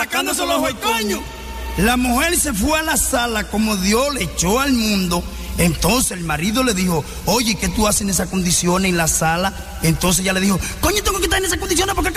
sacándose los ojos, coño. La mujer se fue a la sala como Dios le echó al mundo. Entonces el marido le dijo, oye, ¿qué tú haces en esas condiciones en la sala? Entonces ella le dijo, coño, tengo que estar en esas condiciones porque